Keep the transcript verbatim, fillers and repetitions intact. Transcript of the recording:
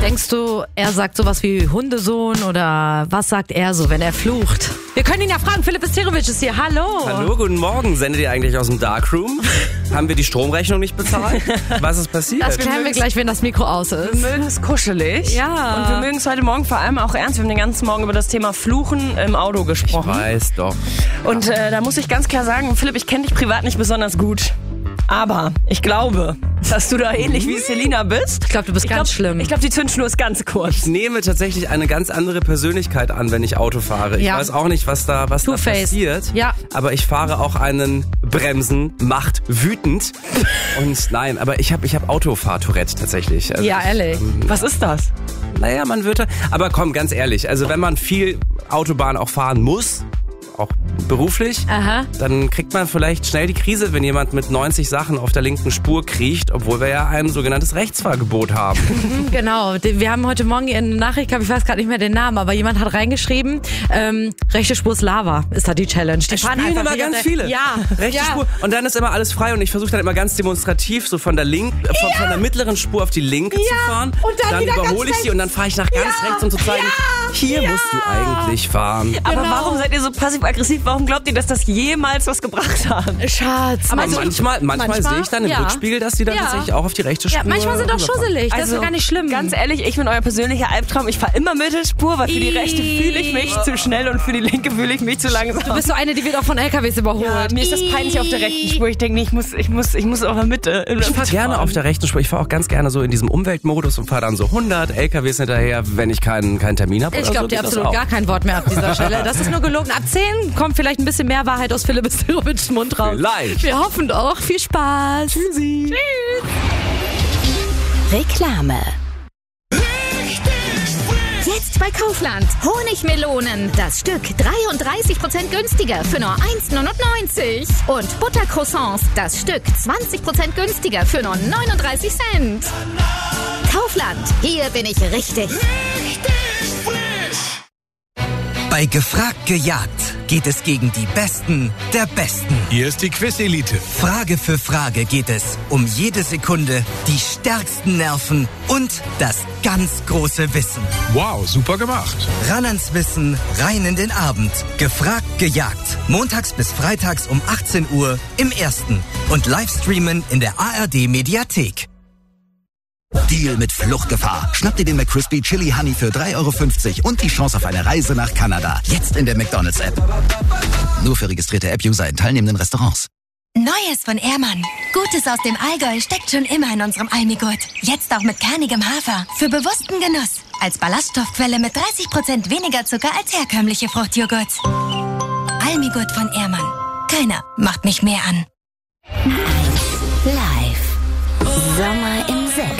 Denkst du, er sagt sowas wie Hundesohn oder was sagt er so, wenn er flucht? Wir können ihn ja fragen. Philipp Isterovic ist hier. Hallo. Hallo, guten Morgen. Sendet ihr eigentlich aus dem Darkroom? Haben wir die Stromrechnung nicht bezahlt? Was ist passiert? Das klären wir gleich, wenn das Mikro aus ist. Wir mögen es kuschelig. Ja. Und wir mögen es heute Morgen vor allem auch ernst. Wir haben den ganzen Morgen über das Thema Fluchen im Auto gesprochen. Ich weiß doch. Und äh, da muss ich ganz klar sagen, Philipp, ich kenne dich privat nicht besonders gut. Aber ich glaube, dass du da ähnlich wie Selina bist. Ich glaube, du bist ich ganz glaub, schlimm. Ich glaube, die Zündschnur ist ganz kurz. Ich nehme tatsächlich eine ganz andere Persönlichkeit an, wenn ich Auto fahre. Ich Ja. weiß auch nicht, was da, was da Two-Face. passiert. Ja. Aber ich fahre auch einen Bremsen, macht wütend. Und nein, aber ich habe ich hab Autofahr-Tourette tatsächlich. Also Ja, ehrlich. Was ist das? Naja, man wird da... Aber komm, ganz ehrlich, also wenn man viel Autobahn auch fahren muss, auch beruflich, Aha. dann kriegt man vielleicht schnell die Krise, wenn jemand mit neunzig Sachen auf der linken Spur kriecht, obwohl wir ja ein sogenanntes Rechtsfahrgebot haben. Mhm, genau. Wir haben heute Morgen eine Nachricht gehabt, ich weiß gerade nicht mehr den Namen, aber jemand hat reingeschrieben, ähm, rechte Spur ist Lava, ist da die Challenge. Die Es spielen immer ganz viele. Ja. Rechte ja. Spur. Und dann ist immer alles frei und ich versuche dann immer ganz demonstrativ so von der linken, äh, von, Ja. von der mittleren Spur auf die linke Ja. zu fahren. Und dann wieder ganz überhole ich sie rechts. und dann fahre ich nach ganz Ja. rechts, um zu zeigen, Ja. hier Ja. musst du eigentlich fahren. Aber Genau. warum seid ihr so passiv-aggressiv? Warum glaubt ihr, dass das jemals was gebracht hat? Schatz. Aber also- manchmal, manchmal, manchmal, sehe ich dann im ja. Rückspiegel, dass die dann Ja. tatsächlich auch auf die rechte Spur... Ja, manchmal sind auch rüberfahren. schusselig, das ist gar nicht schlimm. Ganz ehrlich, ich bin euer persönlicher Albtraum. Ich fahre immer Mittelspur, weil für die Ih. rechte fühle ich mich zu schnell und für die linke fühle ich mich zu langsam. Du bist so eine, die wird auch von L K Ws überholt. ja, mir ist das peinlich auf der rechten Spur. Ich denke, nee, ich muss, ich muss, ich muss auf der Mitte. Ich fahre gerne auf der rechten Spur. Ich fahre auch ganz gerne so in diesem Umweltmodus und fahre dann so hundert L K Ws hinterher, wenn ich keinen, keinen Termin habe. Ich oder glaube so, dir geht das absolut auch. gar kein Wort mehr ab dieser Stelle. Das ist nur gelogen. Ab zehn kommt vielleicht ein bisschen mehr Wahrheit aus Philipp Isterovics Mund raus. Vielleicht. Wir hoffen doch. Viel Spaß. Tschüssi. Tschüss. Reklame. Jetzt bei Kaufland. Honigmelonen. Das Stück dreiunddreißig Prozent günstiger für nur eins neunundneunzig. Und Buttercroissants. Das Stück zwanzig Prozent günstiger für nur neununddreißig Cent. Kaufland. Hier bin ich richtig. Bei Gefragt gejagt geht es gegen die Besten der Besten. Hier ist die Quiz-Elite. Frage für Frage geht es um jede Sekunde, die stärksten Nerven und das ganz große Wissen. Wow, super gemacht. Ran ans Wissen, rein in den Abend. Gefragt gejagt. Montags bis freitags um achtzehn Uhr im Ersten. Und Livestreamen in der A R D-Mediathek. Deal mit Fluchtgefahr. Schnapp dir den McCrispy Chili Honey für drei Euro fünfzig und die Chance auf eine Reise nach Kanada. Jetzt in der McDonald's-App. Nur für registrierte App-User in teilnehmenden Restaurants. Neues von Ehrmann. Gutes aus dem Allgäu steckt schon immer in unserem Almigurt. Jetzt auch mit kernigem Hafer. Für bewussten Genuss. Als Ballaststoffquelle mit dreißig Prozent weniger Zucker als herkömmliche Fruchtjoghurts. Almigurt von Ehrmann. Keiner macht mich mehr an. Live. Sommer im Sekt.